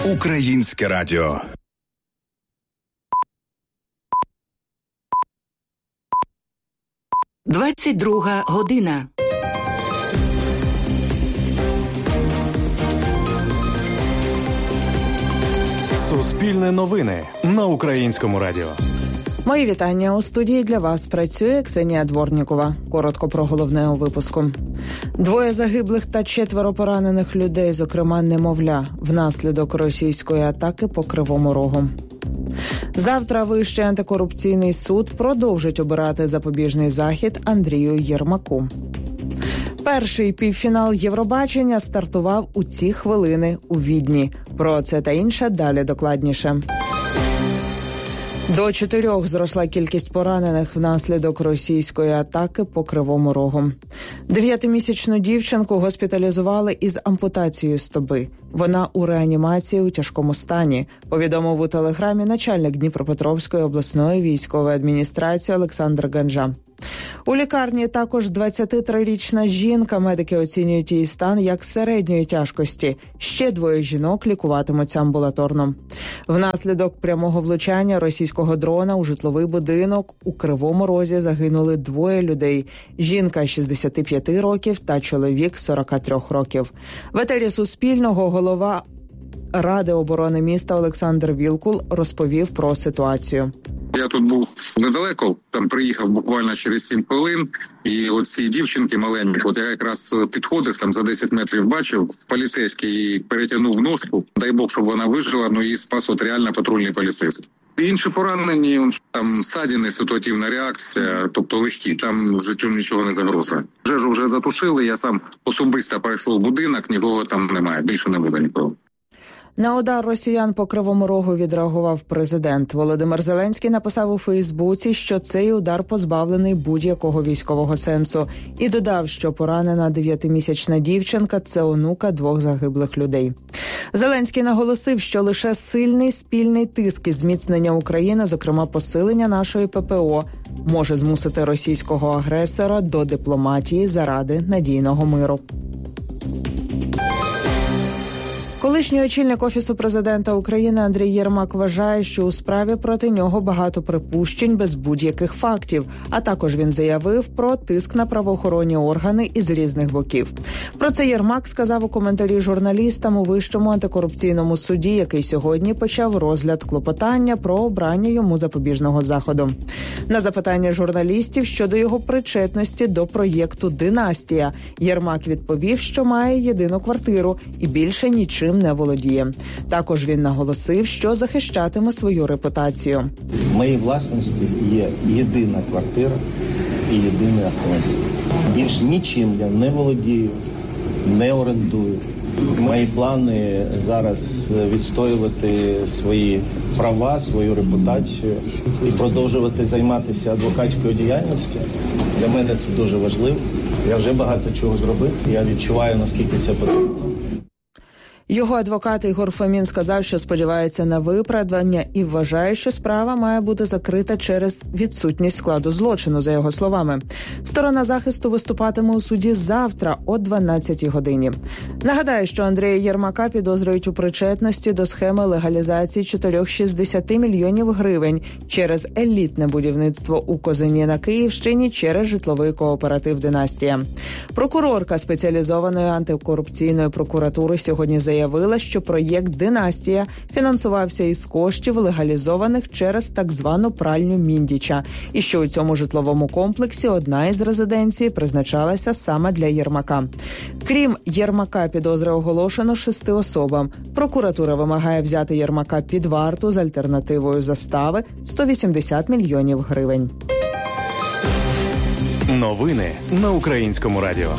Українське радіо. – 22 година. Суспільне новини на Українському радіо. Мої вітання. У студії для вас працює Ксенія Дворнікова. Коротко про головне у випуску. 2 загиблих та 4 поранених людей, зокрема немовля, внаслідок російської атаки по Кривому Рогу. Завтра Вищий антикорупційний суд продовжить обирати запобіжний захід Андрію Єрмаку. Перший півфінал Євробачення стартував у ці хвилини у Відні. Про це та інше далі докладніше. До 4 зросла кількість поранених внаслідок російської атаки по Кривому Рогу. 9-місячну дівчинку госпіталізували із ампутацією стопи. Вона у реанімації у тяжкому стані, повідомив у телеграмі начальник Дніпропетровської обласної військової адміністрації Олександр Ганжа. У лікарні також 23-річна жінка. Медики оцінюють її стан як середньої тяжкості. Ще 2 жінок лікуватимуться амбулаторно. Внаслідок прямого влучання російського дрона у житловий будинок у Кривому Розі загинули 2 людей. Жінка 65 років та чоловік 43 років. В етері Суспільного голова Ради оборони міста Олександр Вілкул розповів про ситуацію. Я тут був недалеко, там приїхав буквально через 7 хвилин, і оці дівчинки маленькі, от я якраз підходив, там за 10 метрів бачив, поліцейський її перетягнув ножку, дай Бог, щоб вона вижила, ну і спас от реально патрульний поліцейський. Інші поранені, там ссадини, ситуативна реакція, тобто легкі, там життю нічого не загрожує. Пожежу вже затушили, я сам особисто пройшов будинок, нікого там немає, більше не буде нікого. На удар росіян по Кривому Рогу відреагував президент. Володимир Зеленський написав у Фейсбуці, що цей удар позбавлений будь-якого військового сенсу. І додав, що поранена 9-місячна дівчинка – це онука 2 загиблих людей. Зеленський наголосив, що лише сильний спільний тиск і зміцнення України, зокрема посилення нашої ППО, може змусити російського агресора до дипломатії заради надійного миру. Колишній очільник Офісу президента України Андрій Єрмак вважає, що у справі проти нього багато припущень без будь-яких фактів, а також він заявив про тиск на правоохоронні органи із різних боків. Про це Єрмак сказав у коментарі журналістам у Вищому антикорупційному суді, який сьогодні почав розгляд клопотання про обрання йому запобіжного заходу. На запитання журналістів щодо його причетності до проєкту «Династія» Єрмак відповів, що має єдину квартиру і більше нічим не володіє. Також він наголосив, що захищатиме свою репутацію. В моїй власності є єдина квартира і єдиний автомобіль. Більш нічим я не володію, не орендую. Мої плани зараз відстоювати свої права, свою репутацію і продовжувати займатися адвокатською діяльністю. Для мене це дуже важливо. Я вже багато чого зробив, я відчуваю, наскільки це потрібно. Його адвокат Ігор Фомін сказав, що сподівається на виправдання і вважає, що справа має бути закрита через відсутність складу злочину, за його словами. Сторона захисту виступатиме у суді завтра о 12-й годині. Нагадаю, що Андрія Єрмака підозрюють у причетності до схеми легалізації 460 мільйонів гривень через елітне будівництво у Козині на Київщині через житловий кооператив «Династія». Прокурорка спеціалізованої антикорупційної прокуратури сьогодні заявила, що проєкт «Династія» фінансувався із коштів, легалізованих через так звану пральню Міндіча, і що у цьому житловому комплексі одна із резиденцій призначалася саме для Єрмака. Крім Єрмака, підозри оголошено 6 особам. Прокуратура вимагає взяти Єрмака під варту з альтернативою застави 180 мільйонів гривень. Новини на Українському радіо.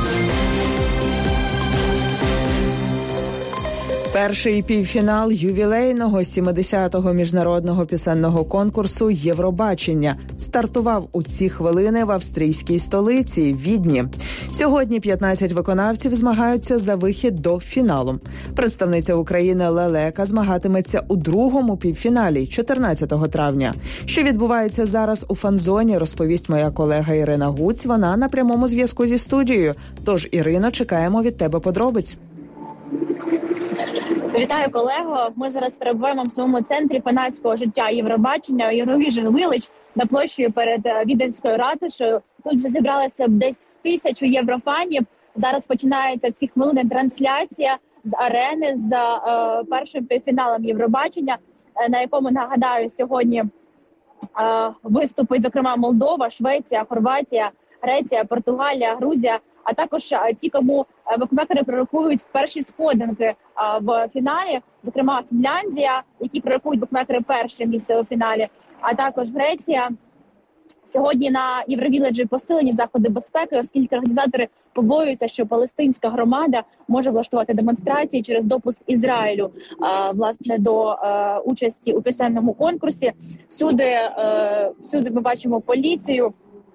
Перший півфінал ювілейного 70-го міжнародного пісенного конкурсу «Євробачення» стартував у ці хвилини в австрійській столиці – Відні. Сьогодні 15 виконавців змагаються за вихід до фіналу. Представниця України Лелека змагатиметься у другому півфіналі 14 травня. Що відбувається зараз у фан-зоні, розповість моя колега Ірина Гуць. Вона на прямому зв'язку зі студією. Тож, Ірино, чекаємо від тебе подробиць. Вітаю, колего. Ми зараз перебуваємо в самому центрі фанатського життя Євробачення Eurovision Village на площі перед Віденською ратушею. Тут вже зібралося десь 1000 єврофанів. Зараз починається в ці хвилини трансляція з арени з першим півфіналом Євробачення, на якому, нагадаю, сьогодні виступить, зокрема, Молдова, Швеція, Хорватія, Греція, Португалія, Грузія, а також ті, кому букмекери прорахують перші сходинки в фіналі, зокрема Фінляндія, які прорахують букмекери перше місце у фіналі, а також Греція. Сьогодні на Євровіледжі посилені заходи безпеки, оскільки організатори побоюються, що палестинська громада може влаштувати демонстрації через допуск Ізраїлю, власне, до участі у пісенному конкурсі. Всюди ми бачимо поліцію,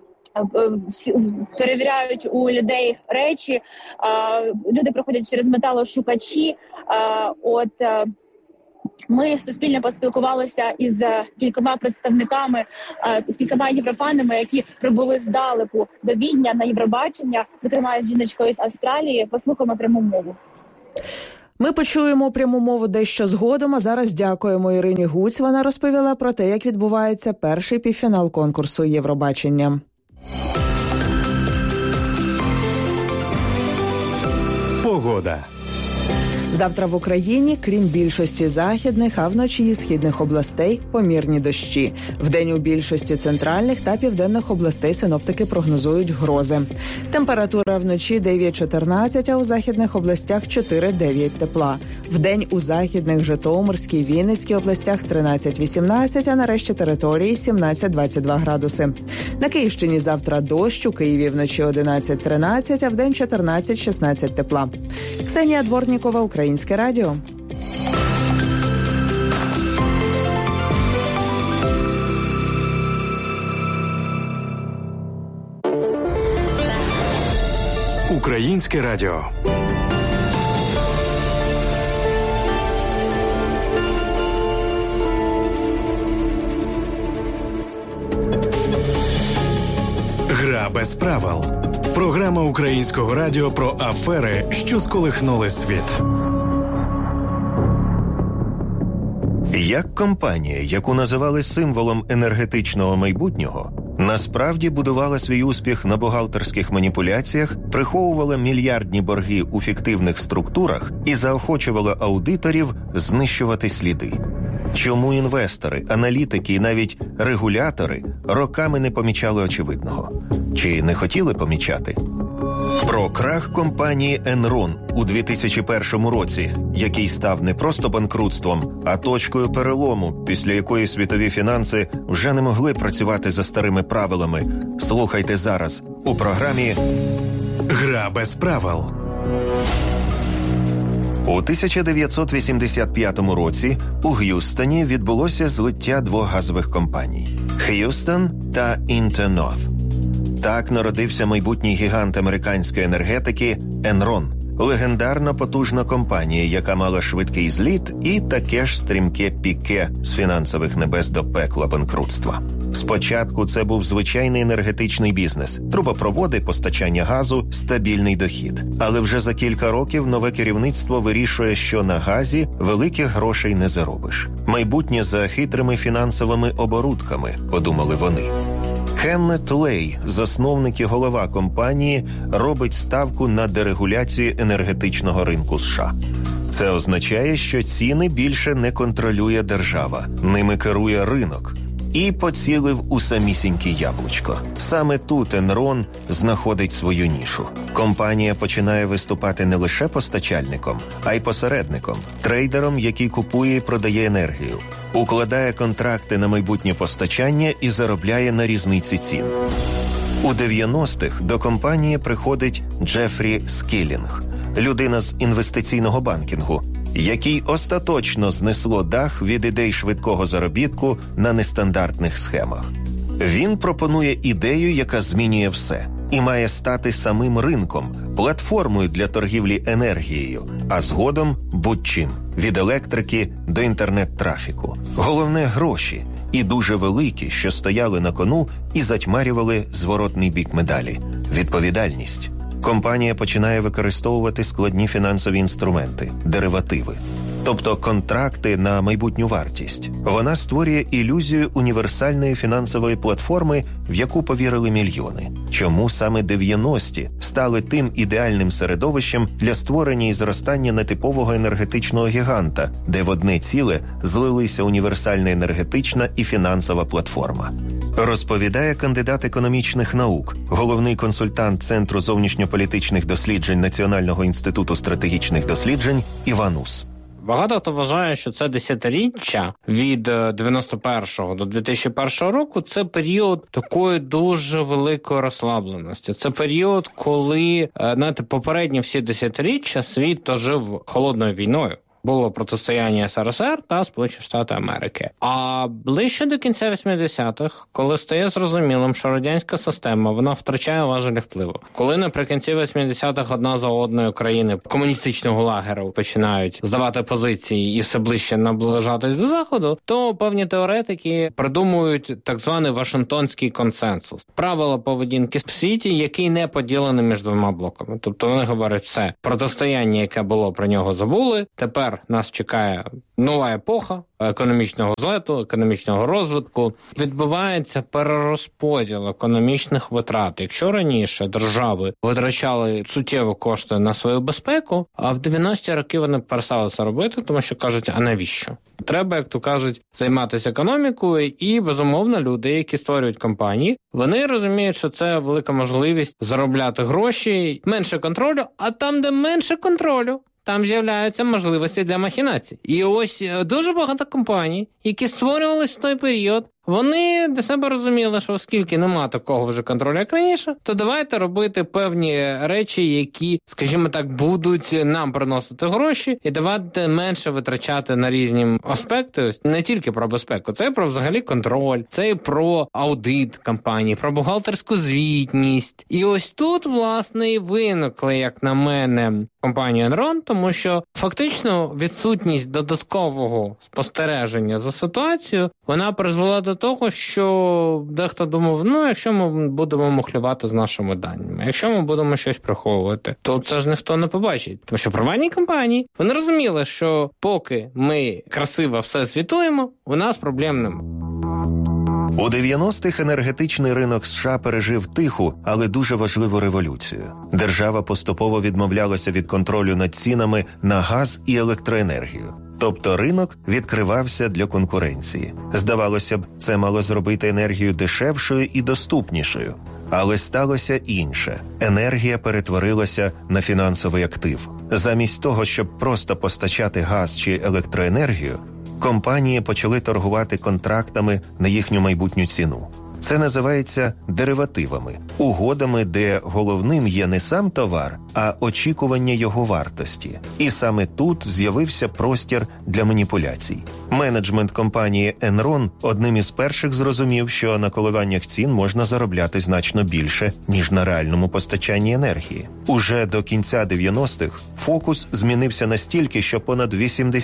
перевіряють у людей речі, люди проходять через металошукачі. Ми суспільно поспілкувалися із кількома представниками, з кількома єврофанами, які прибули здалеку до Відня на Євробачення, зокрема з жіночкою з Австралії. Послухаємо пряму мову. Ми почуємо пряму мову дещо згодом, а зараз дякуємо Ірині Гуць. Вона розповіла про те, як відбувається перший півфінал конкурсу Євробачення. Погода. Завтра в Україні, крім більшості західних, а вночі і східних областей – помірні дощі. Вдень у більшості центральних та південних областей синоптики прогнозують грози. Температура вночі 9-14, а у західних областях 4-9 тепла. Вдень у західних Житомирській, Вінницькій областях 13-18, а на решті території 17-22 градуси. На Київщині завтра дощ, у Києві вночі 11-13, а вдень 14-16 тепла. Ксенія Дворнікова, Українське радіо. Українське радіо. Гра без правил. Програма Українського радіо про афери, що сколихнули світ. Як компанія, яку називали символом енергетичного майбутнього, насправді будувала свій успіх на бухгалтерських маніпуляціях, приховувала мільярдні борги у фіктивних структурах і заохочувала аудиторів знищувати сліди. Чому інвестори, аналітики і навіть регулятори роками не помічали очевидного? Чи не хотіли помічати? Про крах компанії Enron у 2001 році, який став не просто банкрутством, а точкою перелому, після якої світові фінанси вже не могли працювати за старими правилами. Слухайте зараз у програмі «Гра без правил». У 1985 році у Г'юстоні відбулося злиття двох газових компаній – Х'юстон та Інтернорth. Так народився майбутній гігант американської енергетики Enron – легендарна потужна компанія, яка мала швидкий зліт і таке ж стрімке піке з фінансових небес до пекла банкрутства. Спочатку це був звичайний енергетичний бізнес – трубопроводи, постачання газу, стабільний дохід. Але вже за кілька років нове керівництво вирішує, що на газі великих грошей не заробиш. Майбутнє за хитрими фінансовими оборудками, подумали вони. Кеннет Лей, засновник і голова компанії, робить ставку на дерегуляцію енергетичного ринку США. Це означає, що ціни більше не контролює держава, ними керує ринок. І поцілив у самісіньке яблучко. Саме тут Enron знаходить свою нішу. Компанія починає виступати не лише постачальником, а й посередником, трейдером, який купує і продає енергію, укладає контракти на майбутнє постачання і заробляє на різниці цін. У 90-х до компанії приходить Джефрі Скілінг, людина з інвестиційного банкінгу, який остаточно знесло дах від ідей швидкого заробітку на нестандартних схемах. Він пропонує ідею, яка змінює все, і має стати самим ринком, платформою для торгівлі енергією, а згодом будь-чим – від електрики до інтернет-трафіку. Головне – гроші, і дуже великі, що стояли на кону і затьмарювали зворотний бік медалі – відповідальність. Компанія починає використовувати складні фінансові інструменти – деривативи. тобто контракти на майбутню вартість. Вона створює ілюзію універсальної фінансової платформи, в яку повірили мільйони. Чому саме 90-ті стали тим ідеальним середовищем для створення і зростання нетипового енергетичного гіганта, де в одне ціле злилися універсальна енергетична і фінансова платформа? Розповідає кандидат економічних наук, головний консультант Центру зовнішньополітичних досліджень Національного інституту стратегічних досліджень Іван Ус. Багато хто вважає, що це десятиріччя від 91-го до 2001 року – це період такої дуже великої розслабленості. Це період, коли, попередні всі десятиріччя світ то жив холодною війною. Було протистояння СРСР та Сполучені Штати Америки. А ближче до кінця 80-х, коли стає зрозумілим, що радянська система, вона втрачає важелі впливу. Коли наприкінці 80-х одна за одною країни комуністичного лагеру починають здавати позиції і все ближче наближатись до Заходу, то певні теоретики придумують так званий Вашингтонський консенсус. Правила поведінки в світі, який не поділений між двома блоками. Тобто вони говорять, все, протистояння, яке було, про нього забули, тепер нас чекає нова епоха економічного злету, економічного розвитку. Відбувається перерозподіл економічних витрат. Якщо раніше держави витрачали суттєво кошти на свою безпеку, а в 90-ті роки вони перестали це робити, тому що кажуть, а навіщо? Треба, як то кажуть, займатися економікою, і, безумовно, люди, які створюють компанії, вони розуміють, що це велика можливість заробляти гроші, менше контролю, а там, де менше контролю, там з'являються можливості для махінацій. І ось дуже багато компаній, які створювалися в той період, вони для себе розуміли, що оскільки нема такого вже контролю, як раніше, то давайте робити певні речі, які, скажімо так, будуть нам приносити гроші, і давайте менше витрачати на різні аспекти. Не тільки про безпеку, це і про взагалі контроль, це і про аудит компанії, про бухгалтерську звітність. І ось тут, власне, і виникли, як на мене, компанія Enron, тому що фактично відсутність додаткового спостереження за ситуацією, вона призвела до того, що дехто думав, якщо ми будемо мухлювати з нашими даними, якщо ми будемо щось приховувати, то це ж ніхто не побачить. Тому що приватні компанії, вони розуміли, що поки ми красиво все звітуємо, у нас проблем немає. У 90-х енергетичний ринок США пережив тиху, але дуже важливу революцію. Держава поступово відмовлялася від контролю над цінами на газ і електроенергію. Тобто ринок відкривався для конкуренції. Здавалося б, це мало зробити енергію дешевшою і доступнішою. Але сталося інше. Енергія перетворилася на фінансовий актив. Замість того, щоб просто постачати газ чи електроенергію, компанії почали торгувати контрактами на їхню майбутню ціну. Це називається деривативами, угодами, де головним є не сам товар, а очікування його вартості. І саме тут з'явився простір для маніпуляцій. Менеджмент компанії Enron одним із перших зрозумів, що на коливаннях цін можна заробляти значно більше, ніж на реальному постачанні енергії. Уже до кінця 90-х фокус змінився настільки, що понад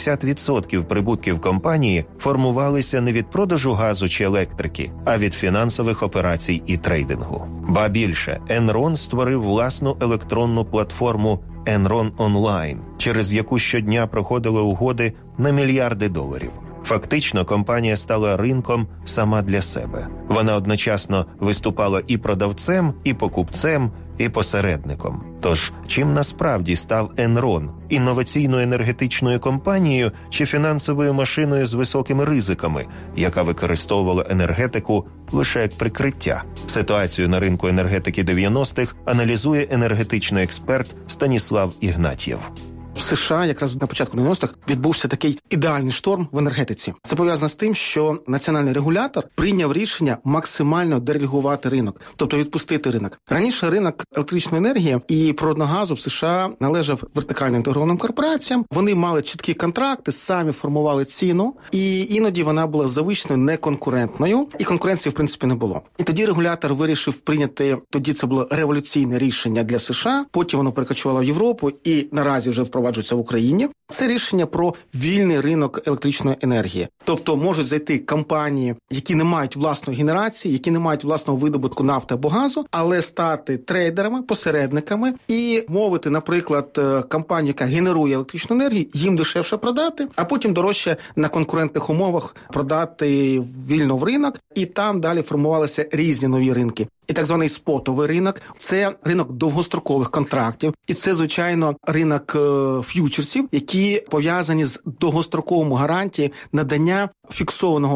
80% прибутків компанії формувалися не від продажу газу чи електрики, а від фінансових операцій і трейдингу. Ба більше, Enron створив власну електронну платформу Enron Online, через яку щодня проходили угоди на мільярди доларів. Фактично, компанія стала ринком сама для себе. Вона одночасно виступала і продавцем, і покупцем, і посередником. Тож, чим насправді став Enron? Інноваційною енергетичною компанією чи фінансовою машиною з високими ризиками, яка використовувала енергетику лише як прикриття? Ситуацію на ринку енергетики 90-х аналізує енергетичний експерт Станіслав Ігнатьєв. В США якраз на початку 90-х відбувся такий ідеальний шторм в енергетиці. Це пов'язано з тим, що національний регулятор прийняв рішення максимально дерегулювати ринок, тобто відпустити ринок. Раніше ринок електричної енергії і природного газу в США належав вертикально інтегрованим корпораціям. Вони мали чіткі контракти, самі формували ціну, і іноді вона була завищеною, неконкурентною, і конкуренції в принципі не було. І тоді регулятор вирішив прийняти, тоді це було революційне рішення для США, потім воно перекочувало в Європу і наразі вже впроваджено впроваджується в Україні. Це рішення про вільний ринок електричної енергії. Тобто можуть зайти компанії, які не мають власної генерації, які не мають власного видобутку нафти або газу, але стати трейдерами, посередниками і мовити, наприклад, компанію, яка генерує електричну енергію, їм дешевше продати, а потім дорожче на конкурентних умовах продати вільно в ринок, і там далі формувалися різні нові ринки. І так званий спотовий ринок – це ринок довгострокових контрактів. І це, звичайно, ринок ф'ючерсів, які пов'язані з довгостроковими гарантіями надання фіксованого